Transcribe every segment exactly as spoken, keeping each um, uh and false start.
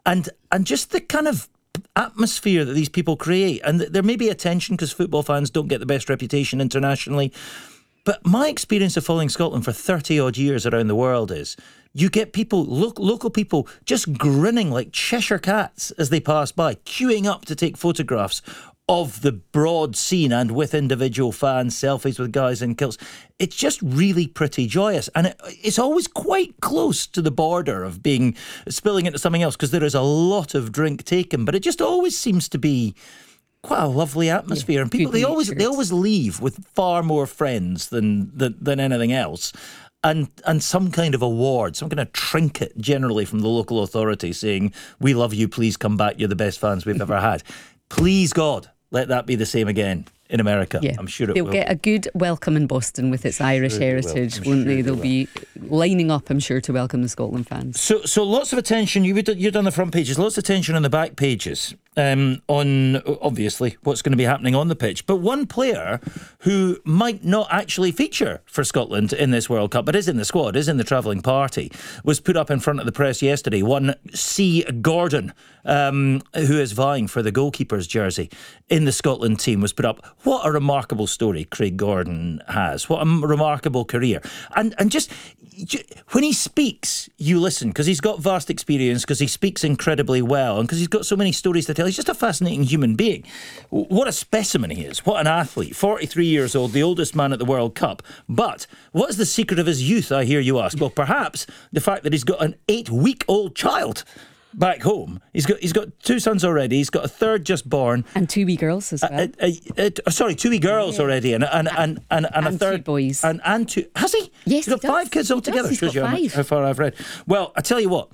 and and just the kind of atmosphere that these people create. And there may be a tension because football fans don't get the best reputation internationally. But my experience of following Scotland for thirty odd years around the world is you get people, lo- local people, just grinning like Cheshire cats as they pass by, queuing up to take photographs of the broad scene and with individual fans, selfies with guys in kilts. It's just really pretty joyous. And it, it's always quite close to the border of being spilling into something else because there is a lot of drink taken. But it just always seems to be quite a lovely atmosphere. Yeah, and people, they always they always leave with far more friends than, than, than anything else. And and some kind of award, some kind of trinket generally from the local authority saying, we love you, please come back, you're the best fans we've ever had. Please God, let that be the same again in America. Yeah. I'm sure it They'll will. They'll get a good welcome in Boston with its Irish Sure they heritage, will. won't Sure they? they They'll will. be lining up, I'm sure, to welcome the Scotland fans. So so lots of attention. You would, you've done the front pages, lots of attention on the back pages um, on, obviously, what's going to be happening on the pitch. But one player who might not actually feature for Scotland in this World Cup, but is in the squad, is in the travelling party, was put up in front of the press yesterday. One C. Gordon, um, who is vying for the goalkeeper's jersey in the Scotland team, was put up. What a remarkable story Craig Gordon has. What a remarkable career. And and just when he speaks, you listen, because he's got vast experience, because he speaks incredibly well, and because he's got so many stories to tell. He's just a fascinating human being. What a specimen he is. What an athlete. forty-three years old, the oldest man at the World Cup. But what is the secret of his youth, I hear you ask? Well, perhaps the fact that he's got an eight-week-old child back home. He's got he's got two sons already. He's got a third just born. And two wee girls as well. Uh, uh, uh, uh, sorry, two wee girls yeah. already, and and and and, and, and a third two boys. And and two. Has he? Yes, he's got he five does. kids He altogether. does. He's Shows got you how, five. much, how far I've read. Well, I tell you what.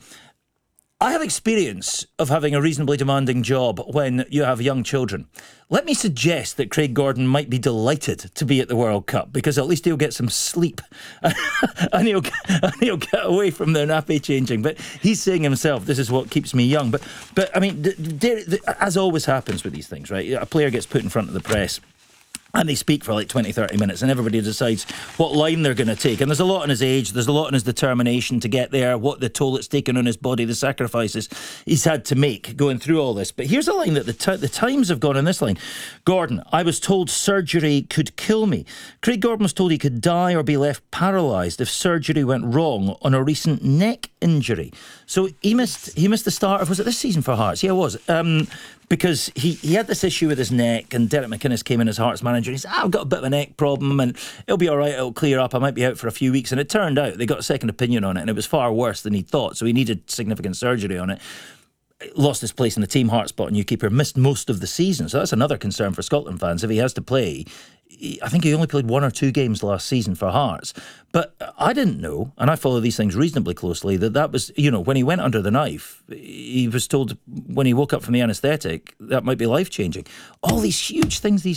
I have experience of having a reasonably demanding job when you have young children. Let me suggest that Craig Gordon might be delighted to be at the World Cup because at least he'll get some sleep and, he'll, and he'll get away from the nappy changing. But he's saying himself, this is what keeps me young. But, but I mean, the, the, the, as always happens with these things, right? A player gets put in front of the press and they speak for like twenty, thirty minutes and everybody decides what line they're going to take. And there's a lot in his age, there's a lot in his determination to get there, what the toll it's taken on his body, the sacrifices he's had to make going through all this. But here's a line that the, t- the Times have gone on this line. Gordon, I was told surgery could kill me. Craig Gordon was told he could die or be left paralysed if surgery went wrong on a recent neck injury. So he missed he missed the start of, was it this season for Hearts? Yeah, it was. Um, because he, he had this issue with his neck and Derek McInnes came in as Hearts manager and he said, oh, I've got a bit of a neck problem and it'll be all right, it'll clear up, I might be out for a few weeks. And it turned out they got a second opinion on it and it was far worse than he thought, so he needed significant surgery on it. Lost his place in the team Hearts spot and Newkeeper, missed most of the season. So that's another concern for Scotland fans. If he has to play, I think he only played one or two games last season for Hearts. But I didn't know, and I follow these things reasonably closely, that that was, you know, when he went under the knife, he was told when he woke up from the anaesthetic, that might be life-changing. All these huge things these